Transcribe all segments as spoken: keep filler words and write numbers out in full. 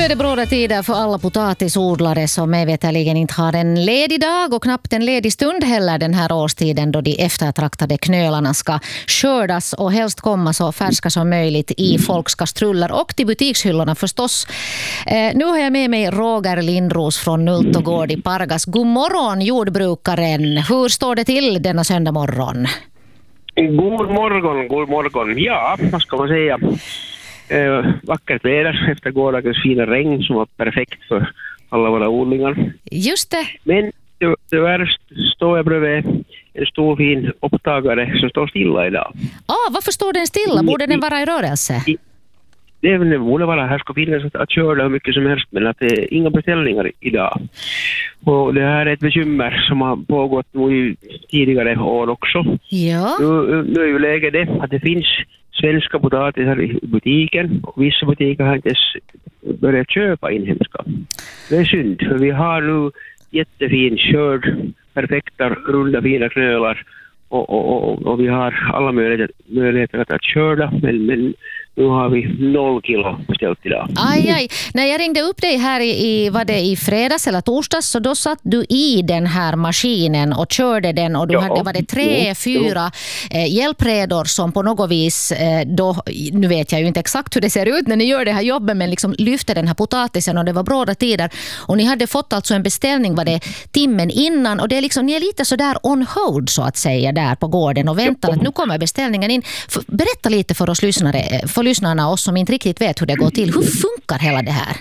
är det bråda tider för alla potatisodlare som mig veterligen inte har en ledig dag och knappt en ledig stund heller den här årstiden då de eftertraktade knölarna ska skördas och helst komma så färska som möjligt i folks kastruller och till butikshyllorna förstås. Eh, nu har jag med mig Roger Lindros från Nultogård i Pargas. God morgon jordbrukaren. Hur står det till denna söndag morgon? God morgon, god morgon. Ja, vad ska man säga? Eh, vackert väder efter gårdagens fina regn som var perfekt för alla våra odlingar. Just det. Men tyvärr står jag bredvid en stor fin upptagare som står stilla idag. Ah, varför står den stilla? Borde den vara i rörelse? I, det, det borde vara här ska finnas att, att köra hur mycket som helst, men att det är inga beställningar idag. Och det här är ett bekymmer som har pågått nu tidigare år också. Ja. Nu, nu är ju läget det att det finns svenska potatisar i butiken och vissa butiker har inte börjat köpa inhemska. Det är synd, för vi har nu jättefin körd, perfekta, runda, fina knölar och, och, och, och vi har alla möjligheter, möjligheter att, att köra, men, men nu har vi noll kilo beställt idag. Aj, aj. När jag ringde upp dig här i, i, var det i fredags eller torsdags, så då satt du i den här maskinen och körde den och du ja, hade var det tre, jo, fyra jo. Eh, hjälpredor som på något vis eh, då, nu vet jag ju inte exakt hur det ser ut när ni gör det här jobbet, men liksom lyfte den här potatisen och det var bråda tider och ni hade fått alltså en beställning var det timmen innan och det är liksom, ni är lite så där on hold så att säga där på gården och väntar ja. att nu kommer beställningen in. För, berätta lite för oss lyssnare, för lyssnarna, oss som inte riktigt vet hur det går till. Hur funkar hela det här?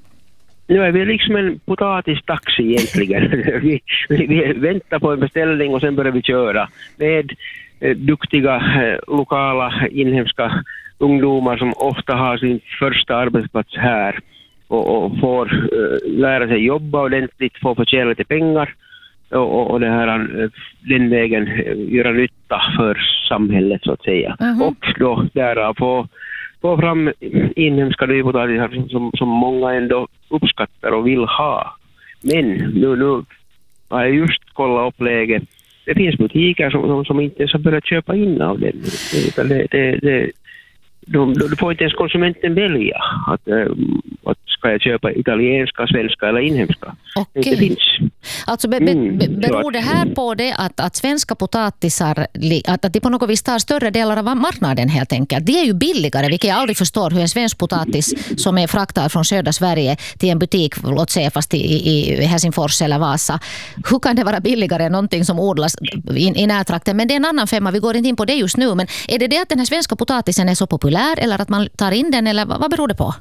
Nu är vi liksom en potatistaxi egentligen. vi, vi, vi väntar på en beställning och sen börjar vi köra med eh, duktiga eh, lokala inhemska ungdomar som ofta har sin första arbetsplats här och, och får eh, lära sig jobba ordentligt, få förtjäna lite pengar och, och, och det här, den vägen göra nytta för samhället så att säga. Uh-huh. Och då därav få få fram inhemska nypotatisar som, som många ändå uppskattar och vill ha. Men nu, nu har jag just kollat upp läget. Det finns butiker som, som, som inte ens har börjat köpa in av den. Utan det, det, det, de, de får inte ens konsumenten välja att, att ska jag köpa italienska, svenska eller inhemska. Okej. Det finns. Alltså be, be, be, beror det här på det att, att svenska potatisar att, att de på något vis tar större delar av marknaden helt enkelt? De är ju billigare, vilket jag aldrig förstår hur en svensk potatis som är fraktad från södra Sverige till en butik, låt säga fast i, i Helsingfors eller Vasa. Hur kan det vara billigare än någonting som odlas i, i närtrakten? Men det är en annan femma, vi går inte in på det just nu. Men är det det att den här svenska potatisen är så populär eller att man tar in den eller vad, vad beror det på?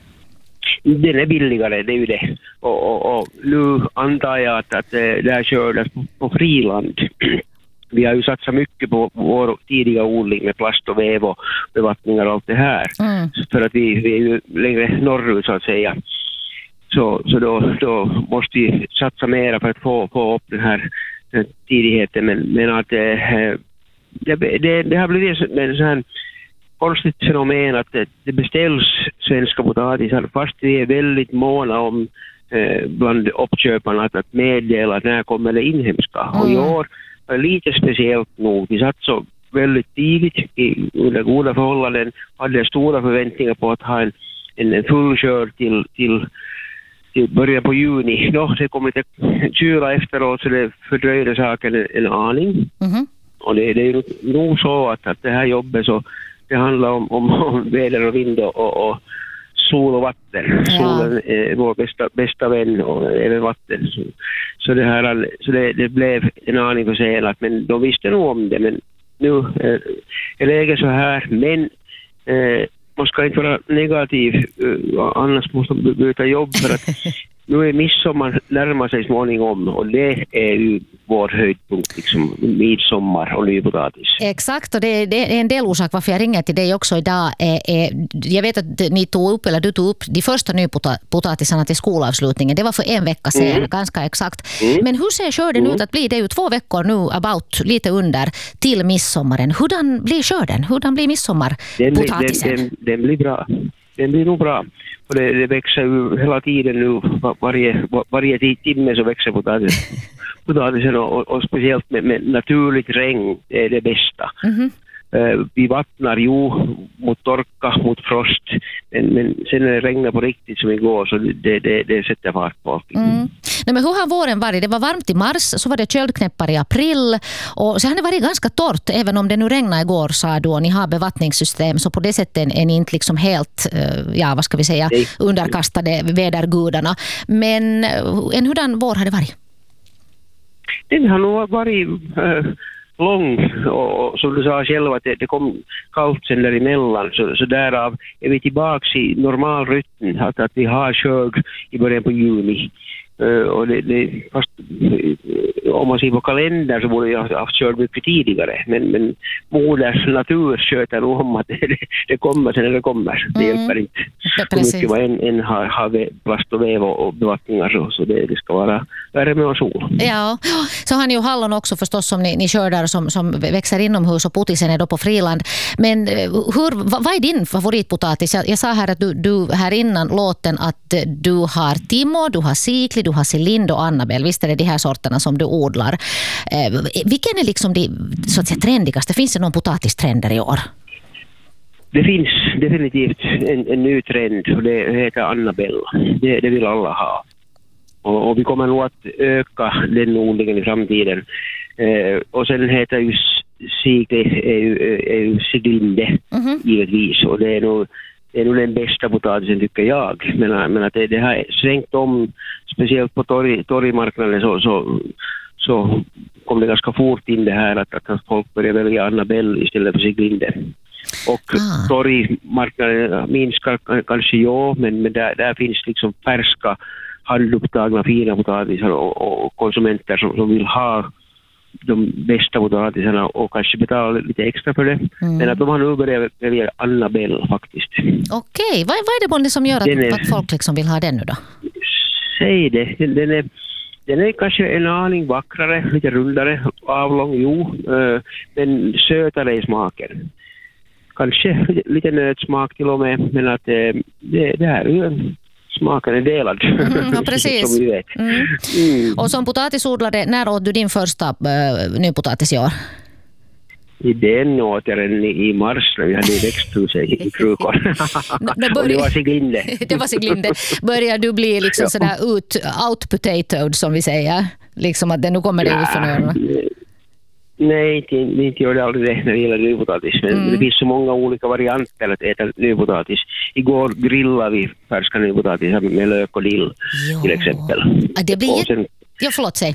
Den är billigare, det är ju det. Och, och, och nu antar jag att, att det här kördes på, på friland. Vi har ju satsat mycket på vår tidiga odling med plast och väv och bevattningar och allt det här. Mm. För att vi, vi är ju längre norrut så att säga. Så, så då, då måste vi satsa mer för att få, få upp den här den tidigheten. Men, men att eh, det, det, det har blivit en sån här konstigt fenomen att det, det beställs svenska potatisar fast vi är väldigt måna om eh, bland uppköparna att, att meddela att när kommer det inhemska. Mm. Och i år är lite speciellt nog. Vi satt så väldigt tidigt i, under goda förhållanden, hade stora förväntningar på att ha en, en, en fullkörd till, till, till början på juni. Nå, det kom lite kyla efteråt så det fördröjde saken en, en aning. Mm. Och det, det är nog så att, att det här jobbet så det handlar om, om, om väder och vind och, och sol och vatten. Ja. Solen är vår bästa, bästa vän och även vatten. Så, så, det, här, så det, det blev en aning försenat, men de visste nog om det. Men nu eh, är läget så här. Men eh, man ska inte vara negativ, eh, annars måste man byta jobb för att nu är midsommar närmar sig småningom och det är ju vår höjdpunkt, liksom midsommar och nypotatis. Exakt, och det, det är en del orsak varför jag ringer till dig också idag. Eh, eh, jag vet att ni tog upp, eller du tog upp de första nypotatisarna till skolavslutningen. Det var för en vecka sedan, mm. ganska exakt. Mm. Men hur ser skörden mm. ut att bli? Det är ju två veckor nu, about, lite under, till midsommaren. Hurdan blir skörden? Hurdan blir midsommarpotatisen? Den, den, den, den blir bra. Den blir nog bra. Och det, det växer ju hela tiden nu, varje, varje timme så växer potatisen. potatisen och, och speciellt med, med naturligt regn är det bästa. Mm-hmm. Vi vattnar ju mot torka, mot frost. Men, men sen när det regnar på riktigt som igår så det, det, det sätter fart på. Mm. Nej, men hur har våren varit? Det var varmt i mars, så var det köldknäppar i april. Och så har det varit ganska torrt, även om det nu regnade igår, sa du, och ni har bevattningssystem. Så på det sättet är ni inte liksom helt, ja vad ska vi säga, Nej. underkastade vädergudarna. Men en hurdan vår har det varit? Den har nog varit äh, lång och, och som du sa själv att det, det kom kallt sen däremellan så, så därav är vi tillbaka i normal rytm att, att vi har skörd i början på juni. Uh, och det, det, fast uh, om man ser på kalendern så borde jag ha haft kört mycket tidigare men, men moders natur sköter nog om att det, det kommer sen när det kommer. Det mm. hjälper inte så mycket vad en, en har, har plast och väv och, och bevattningar så, så det, det ska vara värme och sol. Ja, så har ni ju hallon också förstås som ni, ni skördar som, som växer inomhus och potisen är då på friland. Men hur, vad, vad är din favoritpotatis? Jag, jag sa här att du, du här innan låten att du har Timo, du har Sikli, du har Celind och Annabelle. Visst är det de här sorterna som du odlar. Eh, vilken är liksom de så att säga, trendigaste? Finns det någon potatistrender i år? Det finns definitivt en, en ny trend och det heter Annabelle. Det, det vill alla ha. Och, och vi kommer nog att öka den odlingen i framtiden. Eh, och sen heter ju Sikli är ju, är ju Siglinde mm-hmm. givetvis. Och det är nog Det är nog den bästa potatisen tycker jag. Men, men att det, det har svängt om, speciellt på torg, torgmarknaden så, så, så kom det ganska fort in det här att, att folk börjar välja Annabelle istället för Siglinde. Och ah. torgmarknaden minskar kanske ja, men, men där, där finns liksom färska, handupptagna fina potatisar och, och konsumenter som, som vill ha de bästa potatisarna och kanske betala lite extra för det. Mm. Men att de har nu börjat välja Annabelle faktiskt. Okej, vad, vad är det bonde som gör att, är, att folk liksom vill ha den nu då? Säg det. Den är, den är kanske en aning vackrare, lite rundare, avlång, jo. Men sötare i smaken. Kanske lite nötsmak till och med, men att det, det här är ju en smaken är delad. Mm, ja, precis. Som vi vet. Mm. Mm. Och som potatisodlare, när åt du din första äh, nypotatis i år? I den åt jag den i mars när vi hade växthuset i krukor. Och det var Siglinde. Det var Siglinde. Börjar du bli liksom ja. sådär ut, out-potatoed som vi säger? Liksom att det, nu kommer det ja. ut från öronen. Nej, inte, inte gör det aldrig det när det gäller nypotatis. Men mm. det finns så många olika varianter att äta nypotatis. Igår grillade vi färska nypotatis med lök och dill jo. till exempel. Ja, det blir... sen, ja, förlåt, säg.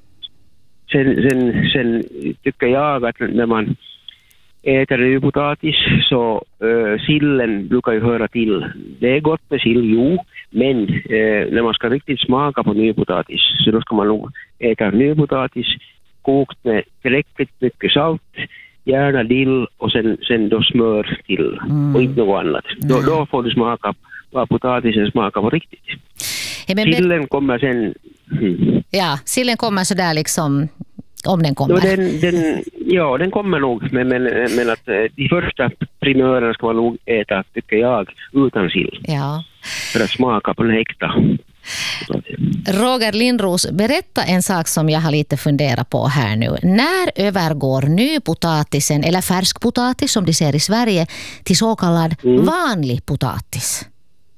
Sen, sen, sen tycker jag att när man äter nypotatis så äh, sillen brukar ju höra till. Det är gott med sill, jo. Men äh, när man ska riktigt smaka på nypotatis så då ska man nog äta nypotatis kokt med tillräckligt mycket salt, gärna dill och sen, sen då smör till mm. och inte något annat. Mm. Då, då får du smaka vad potatisen smakar på riktigt. Hey, men sillen kommer sen... Hmm. Ja, sillen kommer så där liksom om den kommer. Ja, den, den, ja, den kommer nog. Men, men, men att de första primörerna ska man nog äta, tycker jag, utan sill. Ja. För att smaka på den äkta. Roger Lindros, berätta en sak som jag har lite funderat på här nu. När övergår nypotatisen eller färskpotatis som de ser i Sverige till så kallad mm. vanlig potatis?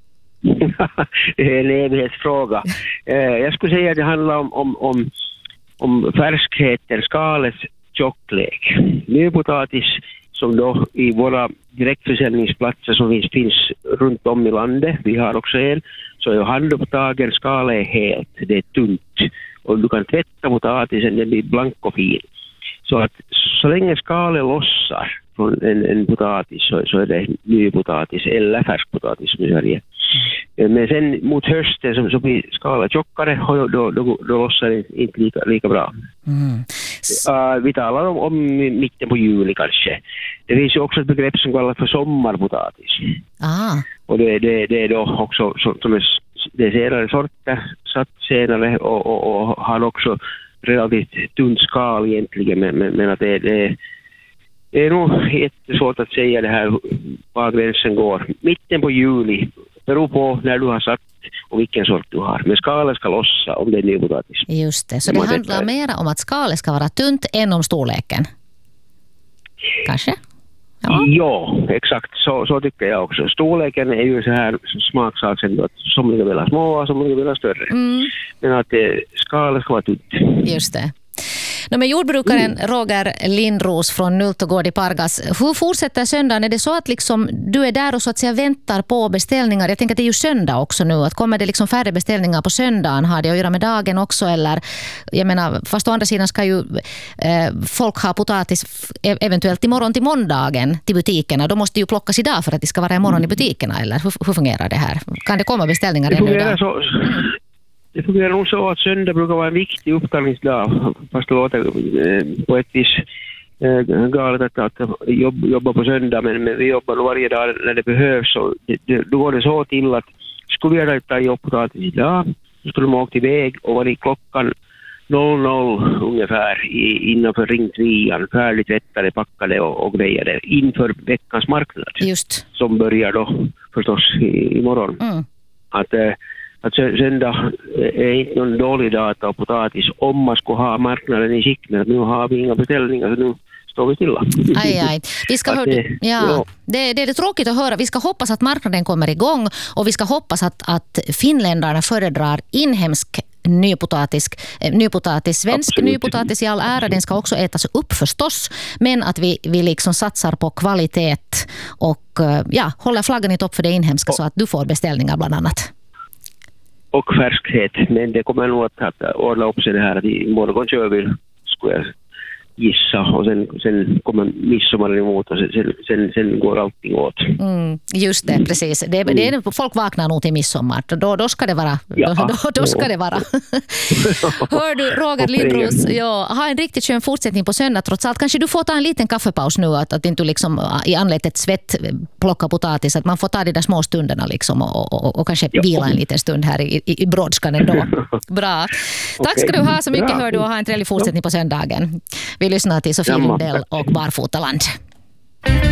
Det är en evighetsfråga. Jag skulle säga att det handlar om, om, om, om färskheten, skalets tjocklek. Nypotatis som då i våra direktförsäljningsplatser som finns, finns runt om i landet, vi har också en, så är handupptagen, skalet är helt, det är tunt och du kan tvätta potatisen, den blir blank och fin. Så att så länge skalet lossar från en, en potatis så, så är det ny potatis eller färsk potatis som i Sverige. Men sen mot hösten så, så blir skalet tjockare och då, då, då lossar det inte lika, lika bra. Mm. Uh, vi talar om, om mitten på juli kanske. Det finns ju också ett begrepp som kallas för sommarpotatis. Ah. Och det, det, det är då också som är, det är senare sorter, satt senare och, och, och har också relativt tunt skal egentligen, men, men, men att det, det, det är nog jättesvårt att säga det här var gränsen går. Mitten på juli beror på när du har satt och vilken sort du har. Men skalet ska lossa om det är nypotatis. Just det, så det handlar mer om att skalet ska vara tunt än om storleken? Kanske? Ja, ja exakt. Så, så tycker jag också. Storleken är ju så här smaksak sen att somliga vill ha små och somliga vill ha större. Mm. Men att det, skalet ska vara tutt. Just det. No, men jordbrukaren mm. Roger Lindros från Nultogård i Pargas, hur fortsätter söndagen? Är det så att liksom du är där och så att säga väntar på beställningar? Jag tänker att det är ju söndag också nu. Att kommer det liksom färre beställningar på söndagen? Har det att göra med dagen också? Eller, jag menar, fast å andra sidan ska ju eh, folk ha potatis eventuellt imorgon till måndagen till butikerna. Då måste ju plockas idag för att det ska vara imorgon i butikerna. Eller hur, hur fungerar det här? Kan det komma beställningar ännu idag? Så... Det fungerar nog så att söndag brukar vara en viktig uppkallningsdag, fast det låter på ett vis galet att, att jobba, jobba på söndag, men, men vi jobbar varje dag när det behövs. Så det, det, då går det så till att skulle vi ha tagit jobb potatis idag, så skulle de åka till väg och var i klockan noll noll ungefär i, innanför Ring tre, färdigt tvättade, packade och, och grejade inför veckans marknad. Just. Som börjar då förstås i, imorgon. Mm. Att Att söndag är inte någon dålig data och potatis om man ska ha marknaden i skick, men nu har vi inga beställningar så nu står vi stilla. Aj, aj. Vi ska höra, det, ja, ja. Det, det är tråkigt att höra. Vi ska hoppas att marknaden kommer igång och vi ska hoppas att, att finländarna föredrar inhemsk nypotatis, nypotatis. Svensk Absolut. Nypotatis i all ära, den ska också ätas upp förstås, men att vi, vi liksom satsar på kvalitet och ja, håller flaggan i topp för det inhemska, och så att du får beställningar bland annat. Och färskhet, men det kommer nog att, att ordna upp sig det här att imorgon kör vi, skulle jag gissa, och sen, sen kommer midsommar emot och sen, sen, sen går allting åt. Mm, just det, precis. Det, det är, folk vaknar nog till midsommar. Då, då ska det vara. Ja, då, då, då ska ja. det vara. Hör du, Roger Lindros, ja, ha en riktigt skön fortsättning på söndag trots allt. Kanske du får ta en liten kaffepaus nu, att, att inte liksom i anletet svett plocka potatis, att man får ta de där små stunderna liksom och, och, och kanske ja. vila en liten stund här i, i, i brådskan ändå. Bra. Tack okay. ska du ha så mycket, hör du, och ha en trevlig fortsättning på söndagen. Vi lyssnar till Sofie Lindell och Barfotaland.